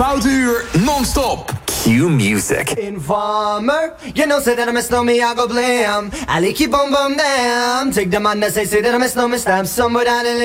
Foute uur, non-stop. Q Music. Informer, you know, say that I miss no me, I go blame. I like you, boom, boom, damn. Take the man that say that I miss no me, stamp somewhere down in